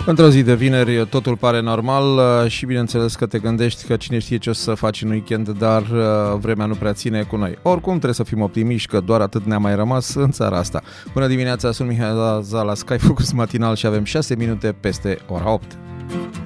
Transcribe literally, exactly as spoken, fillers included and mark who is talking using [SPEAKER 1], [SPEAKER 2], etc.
[SPEAKER 1] Într-o zi de vineri totul pare normal și bineînțeles că te gândești că cine știe ce o să faci în weekend, dar vremea nu prea ține cu noi. Oricum trebuie să fim optimiști că doar atât ne-a mai rămas în țara asta. Bună dimineața, sunt Mihai Zaza la Sky Focus Matinal și avem șase minute peste ora opt.